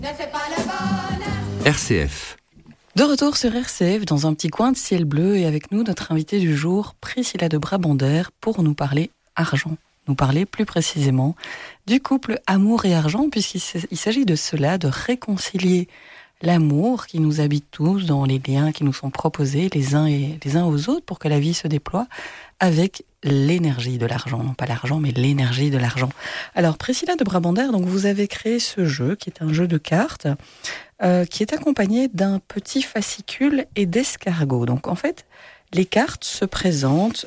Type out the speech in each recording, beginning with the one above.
RCF. De retour sur RCF, dans un petit coin de ciel bleu, et avec nous, notre invitée du jour, Priscilla de Brabander, pour nous parler argent. Nous parler plus précisément du couple amour et argent, puisqu'il s'agit de cela, de réconcilier l'amour qui nous habite tous dans les liens qui nous sont proposés les uns aux autres pour que la vie se déploie avec l'énergie de l'argent. Non pas l'argent, mais l'énergie de l'argent. Alors, Priscilla de Brabander, donc vous avez créé ce jeu, qui est un jeu de cartes, qui est accompagné d'un petit fascicule et d'escargots. Donc, en fait, les cartes se présentent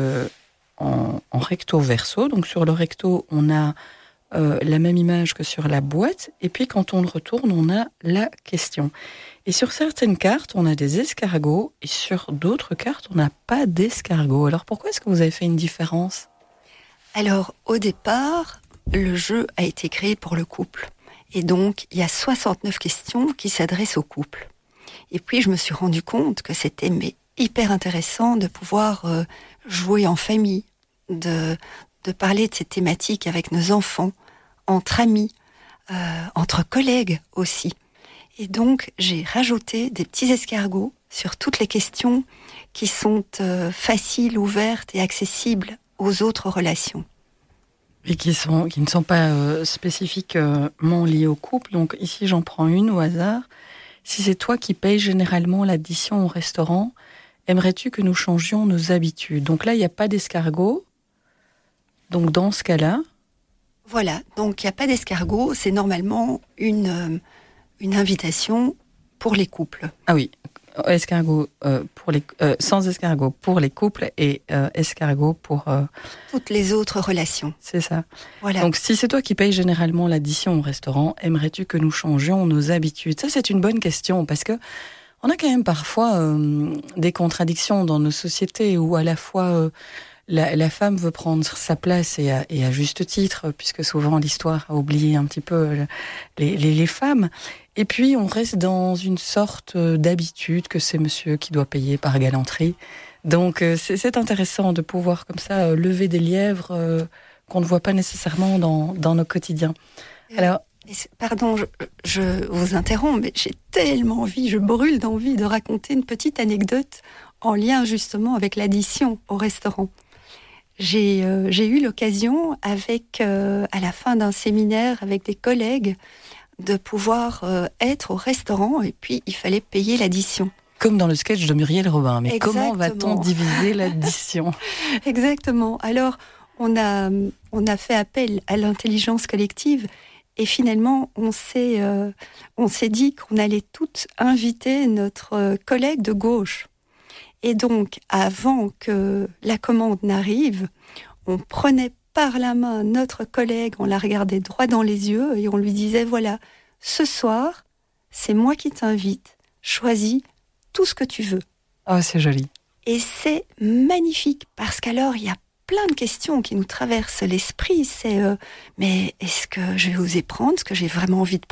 en recto verso. Donc, sur le recto, on a la même image que sur la boîte, et puis quand on le retourne, on a la question. Et sur certaines cartes, on a des escargots, et sur d'autres cartes, on n'a pas d'escargots. Alors pourquoi est-ce que vous avez fait une différence ? Alors, au départ, le jeu a été créé pour le couple. Et donc, il y a 69 questions qui s'adressent au couple. Et puis, je me suis rendu compte que c'était hyper intéressant de pouvoir jouer en famille, de parler de ces thématiques avec nos enfants, entre amis, entre collègues aussi. Et donc, j'ai rajouté des petits escargots sur toutes les questions qui sont faciles, ouvertes et accessibles aux autres relations. Et qui ne sont pas spécifiquement liées au couple. Donc ici, j'en prends une au hasard. Si c'est toi qui payes généralement l'addition au restaurant, aimerais-tu que nous changions nos habitudes ? Donc là, il n'y a pas d'escargot. Donc dans ce cas-là... Voilà, donc il n'y a pas d'escargot, c'est normalement une invitation pour les couples. Ah oui, escargot sans escargot pour les couples et escargot pour... toutes les autres relations. C'est ça. Voilà. Donc si c'est toi qui payes généralement l'addition au restaurant, aimerais-tu que nous changions nos habitudes ? Ça, c'est une bonne question parce que on a quand même parfois des contradictions dans nos sociétés où à la fois... La femme veut prendre sa place et à juste titre, puisque souvent l'histoire a oublié un petit peu les femmes. Et puis on reste dans une sorte d'habitude que c'est monsieur qui doit payer par galanterie. Donc c'est intéressant de pouvoir comme ça lever des lièvres qu'on ne voit pas nécessairement dans nos quotidiens. Alors, pardon, je vous interromps, mais j'ai tellement envie, je brûle d'envie de raconter une petite anecdote en lien justement avec l'addition au restaurant. J'ai eu l'occasion, à la fin d'un séminaire avec des collègues, de pouvoir être au restaurant et puis il fallait payer l'addition. Comme dans le sketch de Muriel Robin, mais Exactement. Comment va-t-on diviser l'addition ? Exactement. Alors, on a fait appel à l'intelligence collective et finalement, on s'est dit qu'on allait toutes inviter notre collègue de gauche. Et donc, avant que la commande n'arrive, on prenait par la main notre collègue, on la regardait droit dans les yeux et on lui disait, voilà, ce soir, c'est moi qui t'invite, choisis tout ce que tu veux. Oh, c'est joli. Et c'est magnifique, parce qu'alors, il y a plein de questions qui nous traversent l'esprit. C'est, mais est-ce que je vais oser prendre ce que j'ai vraiment envie de